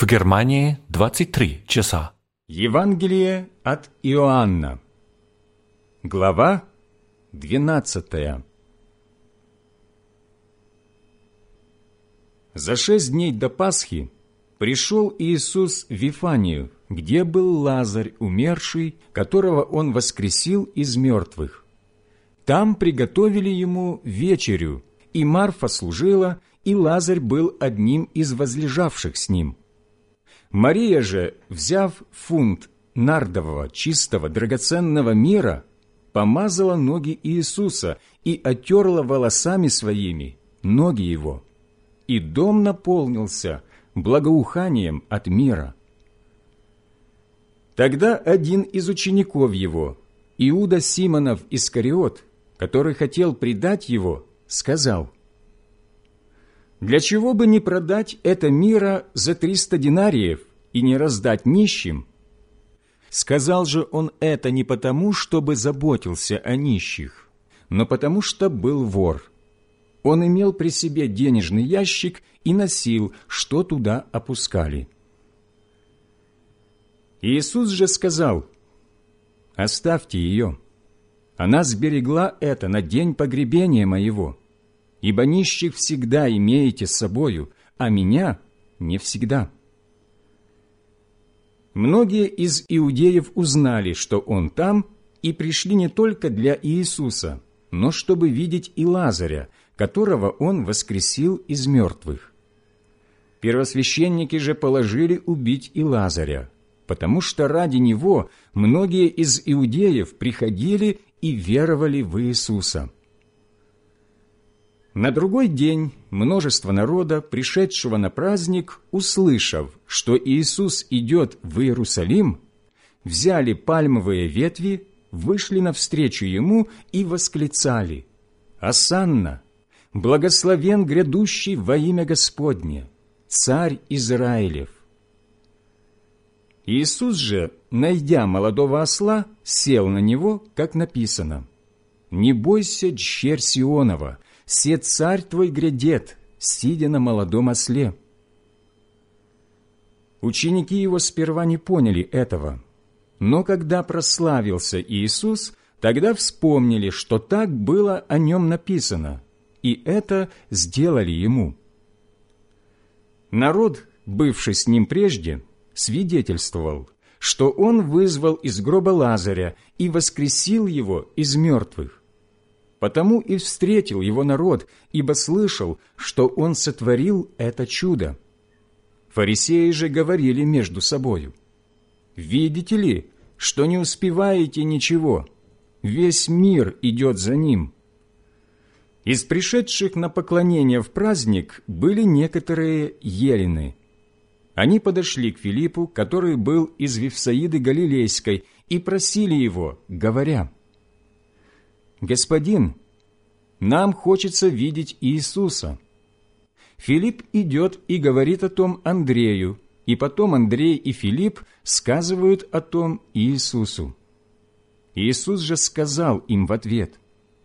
В Германии 23 часа. Евангелие от Иоанна. Глава 12. За 6 дней до Пасхи пришел Иисус в Вифанию, где был Лазарь, умерший, которого Он воскресил из мертвых. Там приготовили Ему вечерю, и Марфа служила, и Лазарь был одним из возлежавших с Ним. Мария же, взяв фунт нардового, чистого, драгоценного мирра, помазала ноги Иисуса и оттерла волосами своими ноги Его. И дом наполнился благоуханием от мирра. Тогда один из учеников Его, Иуда Симонов Искариот, который хотел предать Его, сказал: «Для чего бы не продать это мирра за 300 динариев и не раздать нищим?» Сказал же он это не потому, чтобы заботился о нищих, но потому что был вор. Он имел при себе денежный ящик и носил, что туда опускали. Иисус же сказал: «Оставьте ее. Она сберегла это на день погребения моего. Ибо нищих всегда имеете с собою, а меня не всегда». Многие из иудеев узнали, что Он там, и пришли не только для Иисуса, но чтобы видеть и Лазаря, которого Он воскресил из мертвых. Первосвященники же положили убить и Лазаря, потому что ради него многие из иудеев приходили и веровали в Иисуса. На другой день множество народа, пришедшего на праздник, услышав, что Иисус идет в Иерусалим, взяли пальмовые ветви, вышли навстречу Ему и восклицали: «Осанна! Благословен грядущий во имя Господне, Царь Израилев!» Иисус же, найдя молодого осла, сел на него, как написано: «Не бойся, дщерь Сионова, се царь твой грядет, сидя на молодом осле». Ученики Его сперва не поняли этого, но когда прославился Иисус, тогда вспомнили, что так было о Нем написано, и это сделали Ему. Народ, бывший с Ним прежде, свидетельствовал, что Он вызвал из гроба Лазаря и воскресил его из мертвых. Потому и встретил его народ, ибо слышал, что он сотворил это чудо. Фарисеи же говорили между собою: «Видите ли, что не успеваете ничего? Весь мир идет за ним». Из пришедших на поклонение в праздник были некоторые елены. Они подошли к Филиппу, который был из Вифсаиды Галилейской, и просили его, говоря: «Господин, нам хочется видеть Иисуса». Филипп идет и говорит о том Андрею, и потом Андрей и Филипп сказывают о том Иисусу. Иисус же сказал им в ответ: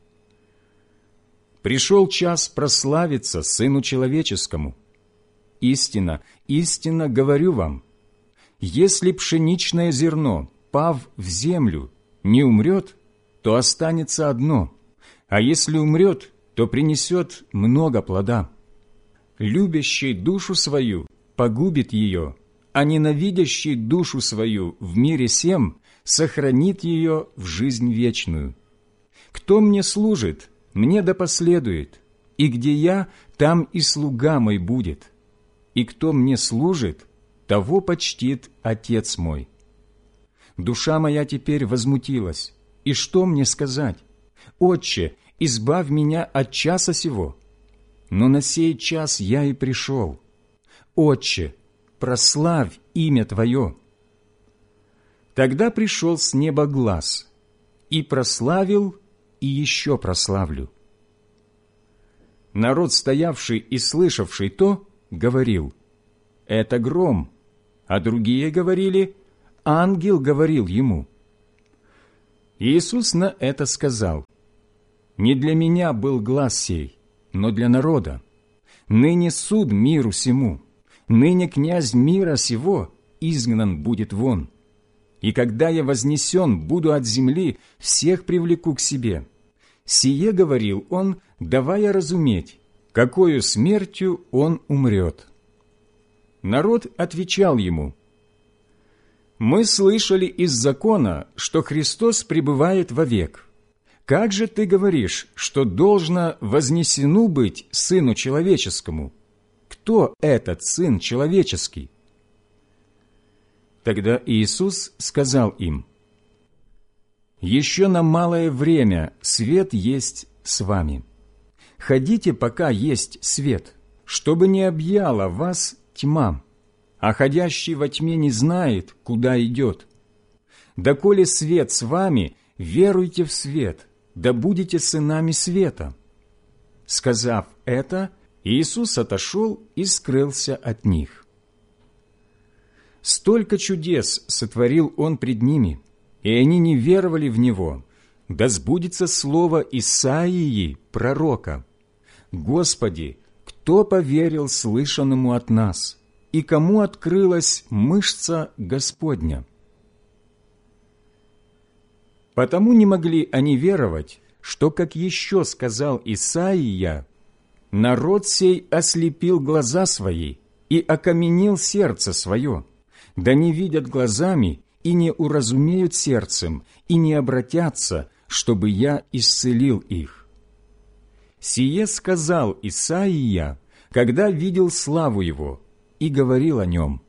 «Пришел час прославиться Сыну Человеческому. Истинно, истинно говорю вам, если пшеничное зерно, пав в землю, не умрет, то останется одно, а если умрет, то принесет много плода. Любящий душу свою погубит ее, а ненавидящий душу свою в мире сем сохранит ее в жизнь вечную. Кто мне служит, мне да последует, и где я, там и слуга мой будет, и кто мне служит, того почтит Отец мой. Душа моя теперь возмутилась, и что мне сказать? Отче, избавь меня от часа сего. Но на сей час я и пришел. Отче, прославь имя Твое». Тогда пришел с неба глас: «И прославил, и еще прославлю». Народ, стоявший и слышавший то, говорил: «Это гром», а другие говорили: «Ангел говорил ему». Иисус на это сказал: «Не для меня был глас сей, но для народа. Ныне суд миру сему. ныне князь мира сего изгнан будет вон. И когда я вознесен буду от земли, всех привлеку к себе. Сие говорил он, давая разуметь, какою смертью он умрет. Народ отвечал ему: «Мы слышали из закона, что Христос пребывает вовек. Как же ты говоришь, что должно вознесену быть Сыну Человеческому? Кто этот Сын Человеческий?» Тогда Иисус сказал им: «Еще на малое время свет есть с вами. Ходите, пока есть свет, чтобы не объяла вас тьма, а ходящий во тьме не знает, куда идет. Доколе свет с вами, веруйте в свет, да будете сынами света». Сказав это, Иисус отошел и скрылся от них. Столько чудес сотворил Он пред ними, и они не веровали в Него. Да сбудется слово Исаии, пророка: «Господи, кто поверил слышанному от нас, и кому открылась мышца Господня?» Потому не могли они веровать, что, как еще сказал Исаия, «Народ сей ослепил глаза свои и окаменил сердце свое, да не видят глазами и не уразумеют сердцем, и не обратятся, чтобы я исцелил их». Сие сказал Исаия, когда видел славу Его, и говорил о Нем.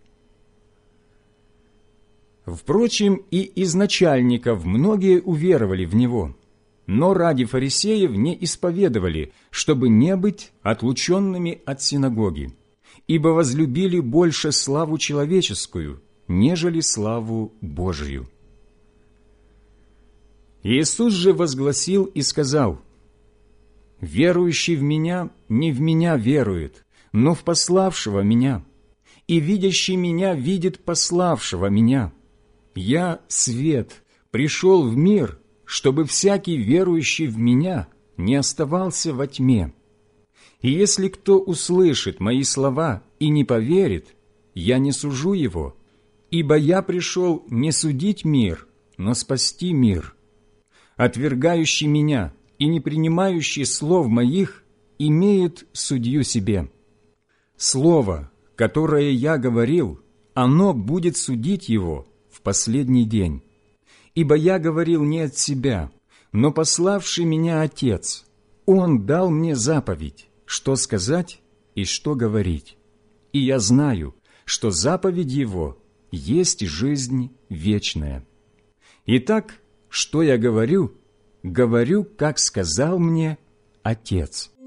Впрочем, и из начальников многие уверовали в Него, но ради фарисеев не исповедовали, чтобы не быть отлученными от синагоги, ибо возлюбили больше славу человеческую, нежели славу Божию. Иисус же возгласил и сказал: «Верующий в Меня не в Меня верует, но в пославшего Меня, и видящий Меня видит пославшего Меня. Я свет, пришел в мир, чтобы всякий верующий в Меня не оставался во тьме. И если кто услышит Мои слова и не поверит, я не сужу его, ибо я пришел не судить мир, но спасти мир. Отвергающий Меня и не принимающий слов Моих имеет судью себе. Слово, которое я говорил, оно будет судить его в последний день. Ибо я говорил не от себя, но пославший Меня Отец, Он дал мне заповедь, что сказать и что говорить. И я знаю, что заповедь Его есть жизнь вечная. Итак, что я говорю, говорю, как сказал мне Отец».